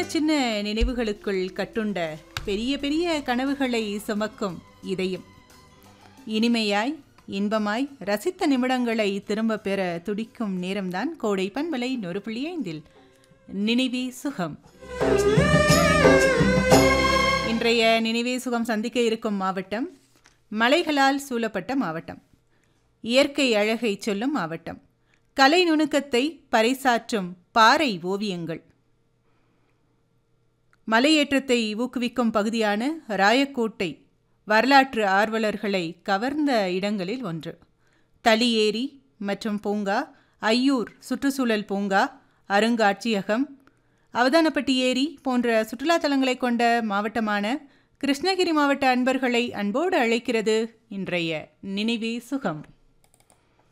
சின்ன நினைவுகளுக்குள் கட்டுண்ட பெரிய பெரிய கனவுகளை சுமக்கும் இதயம். இனிமையாய் இன்பமாய் ரசித்த நிமிடங்களை திரும்ப பெற துடிக்கும் நேரம்தான் கோடை பண்பலை 100.5 நினைவே சுகம். இன்றைய நினைவே சுகம் சந்திக்க இருக்கும் மாவட்டம் மலைகளால் சூழப்பட்ட மாவட்டம், இயற்கை அழகை சொல்லும் மாவட்டம், கலை நுணுக்கத்தை பறைசாற்றும் பாறை ஓவியங்கள், மலையேற்றத்தை ஊக்குவிக்கும் பகுதியான ராயக்கோட்டை வரலாற்று ஆர்வலர்களை கவர்ந்த இடங்களில் ஒன்று. தளி ஏரி மற்றும் பூங்கா, ஐயூர் சுற்றுச்சூழல் பூங்கா, அருங்காட்சியகம், அவதானப்பட்டி ஏரி போன்ற சுற்றுலாத்தலங்களை கொண்ட மாவட்டமான கிருஷ்ணகிரி மாவட்ட அன்பர்களை அன்போடு அழைக்கிறது இன்றைய நினைவே சுகம்.